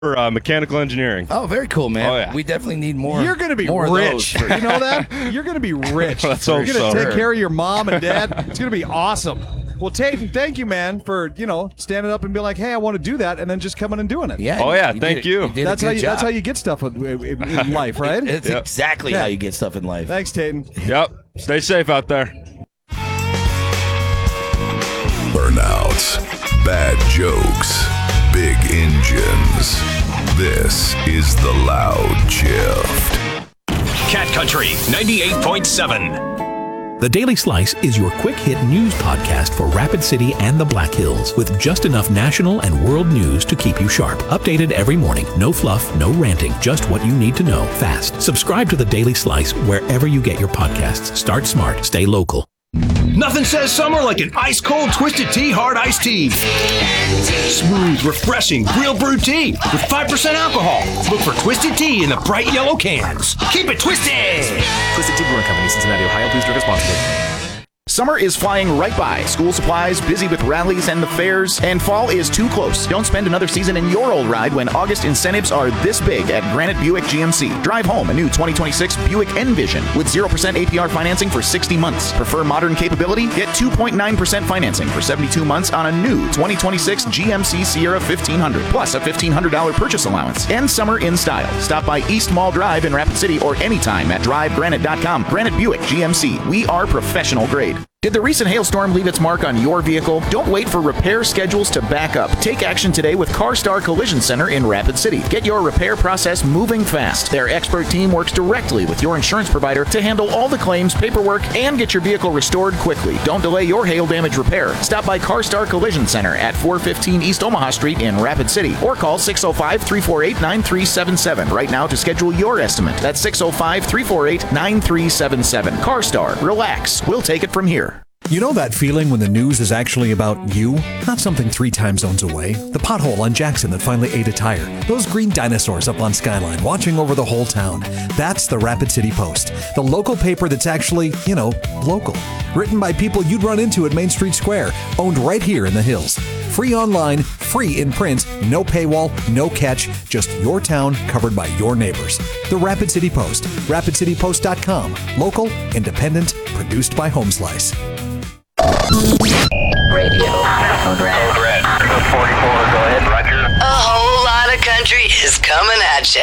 for mechanical engineering. Oh, very cool, man. Oh, yeah. We definitely need more. You're going to be more rich. Of those You know that? You're going to be rich. Let's You're hope going to so. take care of your mom and dad. It's going to be awesome. Well, Tayton, thank you, man, for standing up and being like, "Hey, I want to do that," and then just coming and doing it. Yeah. Oh, yeah. Thank you. did That's a how good you. That's job. how you get stuff in life, right? It's Yep. exactly how you get stuff in life. Thanks, Tayton. Yep. Stay safe out there. Burnouts, bad jokes, big engines. This is The Loud Shift. Cat Country 98.7. The Daily Slice is your quick-hit news podcast for Rapid City and the Black Hills, with just enough national and world news to keep you sharp. Updated every morning. No fluff, no ranting, just what you need to know fast. Subscribe to The Daily Slice wherever you get your podcasts. Start smart, stay local. Nothing says summer like an ice-cold Twisted Tea Hard Iced Tea. Smooth, refreshing, real brewed tea with 5% alcohol. Look for Twisted Tea in the bright yellow cans. Keep it twisted! Twisted Tea Brewing Company, Cincinnati, Ohio. Please drink responsibly. Summer is flying right by. School supplies, busy with rallies and the fairs, and fall is too close. Don't spend another season in your old ride when August incentives are this big at Granite Buick GMC. Drive home a new 2026 Buick Envision with 0% APR financing for 60 months. Prefer modern capability? Get 2.9% financing for 72 months on a new 2026 GMC Sierra 1500, plus a $1,500 purchase allowance. And summer in style. Stop by East Mall Drive in Rapid City or anytime at drivegranite.com. Granite Buick GMC. We are professional grade. Did the recent hailstorm leave its mark on your vehicle? Don't wait for repair schedules to back up. Take action today with CarStar Collision Center in Rapid City. Get your repair process moving fast. Their expert team works directly with your insurance provider to handle all the claims, paperwork, and get your vehicle restored quickly. Don't delay your hail damage repair. Stop by CarStar Collision Center at 415 East Omaha Street in Rapid City or call 605-348-9377 right now to schedule your estimate. That's 605-348-9377. CarStar. Relax. We'll take it from here. You know that feeling when the news is actually about you? Not something 3 time zones away. The pothole on Jackson that finally ate a tire. Those green dinosaurs up on Skyline watching over the whole town. That's the Rapid City Post. The local paper that's actually, local. Written by people you'd run into at Main Street Square. Owned right here in the hills. Free online, free in print, no paywall, no catch, just your town covered by your neighbors. The Rapid City Post. RapidCityPost.com. Local, independent, produced by Homeslice. Radio. Code red. Code 44, go ahead, Roger. A whole lot of country is coming at you.